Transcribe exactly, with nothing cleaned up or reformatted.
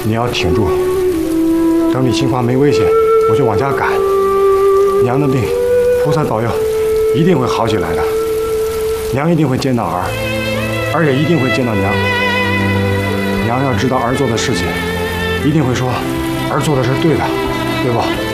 你要挺住，等你情况没危险，我就往家赶。娘的病，菩萨保佑，一定会好起来的。娘一定会见到儿，儿也一定会见到娘。娘要知道儿做的事情，一定会说儿做的是对的，对不？